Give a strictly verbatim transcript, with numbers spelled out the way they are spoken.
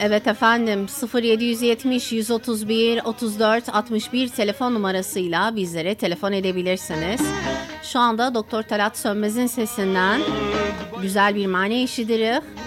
Evet efendim, sıfır yedi yetmiş yüz otuz bir otuz dört altmış bir telefon numarasıyla bizlere telefon edebilirsiniz. Şu anda Doktor Talat Sönmez'in sesinden güzel bir mani işidirik.